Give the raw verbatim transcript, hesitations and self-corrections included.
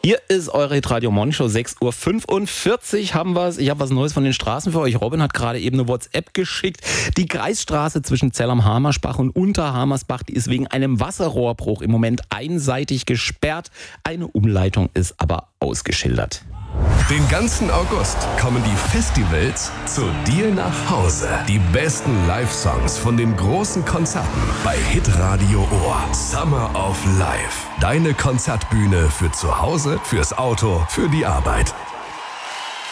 Hier ist eure Hitradio Morning Show, sechs Uhr fünfundvierzig haben wir es. Ich habe was Neues von den Straßen für euch. Robin hat gerade eben eine WhatsApp geschickt. Die Kreisstraße zwischen Zell am Hamersbach und Unterhamersbach, die ist wegen einem Wasserrohrbruch im Moment einseitig gesperrt. Eine Umleitung ist aber ausgeschildert. Den ganzen August kommen die Festivals zu dir nach Hause. Die besten Live-Songs von den großen Konzerten bei Hitradio Ohr. Summer of Life. Deine Konzertbühne für zu Hause, fürs Auto, für die Arbeit.